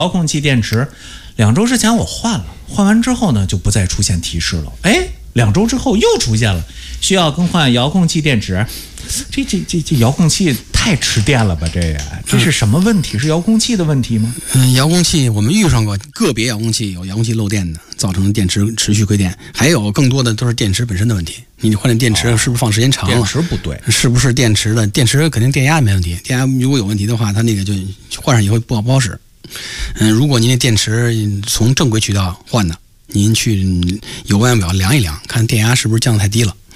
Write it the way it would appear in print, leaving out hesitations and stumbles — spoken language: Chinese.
遥控器电池2周之前我换了，换完之后呢就不再出现提示了。哎，2周之后又出现了，需要更换遥控器电池。这遥控器太吃电了吧？这是什么问题？是遥控器的问题吗？ 遥控器我们遇上过个别遥控器有遥控器漏电的，造成电池持续亏电，还有更多的都是电池本身的问题。你换的电池是不是放时间长了？ 电池不对， 是不是电池肯定电压没问题，电压如果有问题的话，它那个就换上以后不好使。如果您的电池从正规渠道换的，您去有腕表量一量，看电压是不是降得太低了。